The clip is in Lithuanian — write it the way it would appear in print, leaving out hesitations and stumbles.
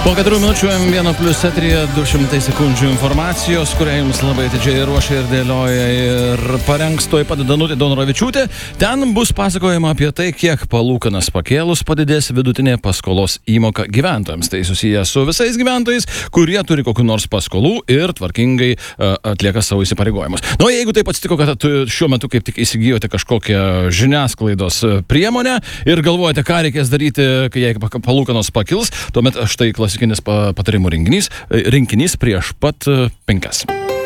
Po 4 minučių M1 Plus eteryje 200 sekundžių informacijos, kurią jums labai atidžiai ruošia ir dėlioja ir parengs tuoj pat Danutė Daunoravičiūtė. Ten bus pasakojama apie tai, kiek palūkanas pakėlus padidės vidutinė paskolos įmoka gyventojams. Tai susiję su visais gyventojais, kurie turi kokių nors paskolų ir tvarkingai atlieka savo įsipareigojimus. Nu, jeigu taip atsitiko, kad šiuo metu kaip tik įsigijote kažkokią žiniasklaidos priemonę ir galvojate, ką reikės daryti, kai jei palūkanos pakils, tuomet štai klasikinis patarimų rinkinys prieš pat 5.